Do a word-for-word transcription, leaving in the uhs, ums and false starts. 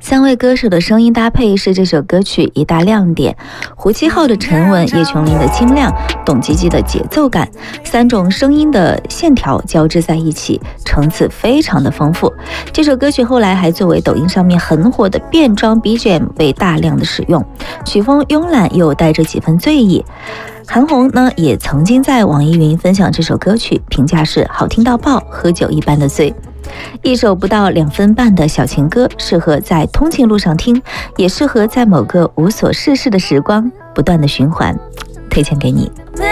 三位歌手的声音搭配是这首歌曲一大亮点，胡七号的沉稳，叶琼琳的清亮，董吉吉的节奏感，三种声音的线条交织在一起，层次非常的丰富。这首歌曲后来还作为抖音上面很火的变装 B G M 被大量的使用，曲风慵懒又带着几分醉意。韩红呢也曾经在网易云分享这首歌曲，评价是好听到爆，喝酒一般的醉。一首不到两分半的小情歌，适合在通勤路上听，也适合在某个无所事事的时光不断的循环，推荐给你。